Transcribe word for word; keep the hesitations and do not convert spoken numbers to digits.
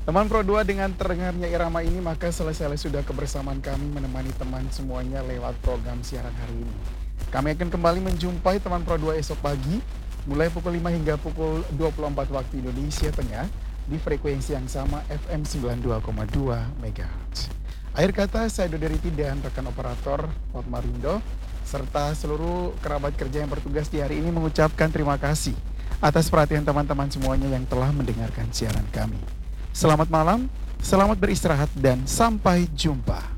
Teman Pro dua dengan terdengarnya irama ini maka selesai sudah kebersamaan kami menemani teman semuanya lewat program siaran hari ini. Kami akan kembali menjumpai teman Pro dua esok pagi mulai pukul lima hingga pukul dua puluh empat waktu Indonesia Tengah di frekuensi yang sama F M sembilan puluh dua koma dua megahertz. Akhir kata saya Doderiti dan rekan operator Hotmarindo serta seluruh kerabat kerja yang bertugas di hari ini mengucapkan terima kasih atas perhatian teman-teman semuanya yang telah mendengarkan siaran kami. Selamat malam, selamat beristirahat dan sampai jumpa.